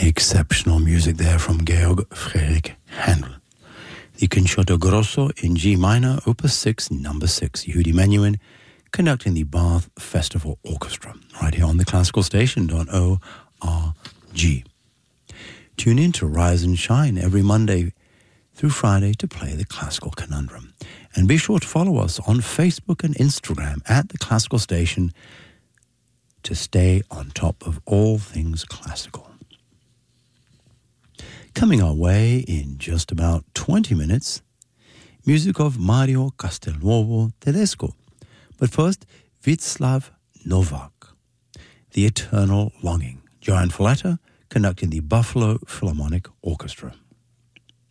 Exceptional music there from Georg Friedrich Handel. The Concerto Grosso in G minor, Opus 6, number 6, Yehudi Menuhin, conducting the Bath Festival Orchestra, right here on the classicalstation.org. Tune in to Rise and Shine every Monday through Friday to play the Classical Conundrum. And be sure to follow us on Facebook and Instagram at The Classical Station to stay on top of all things classical. Coming our way in just about 20 minutes, music of Mario Castelnuovo Tedesco. But first, Václav Novak, The Eternal Longing. Joanne Folletta conducting the Buffalo Philharmonic Orchestra.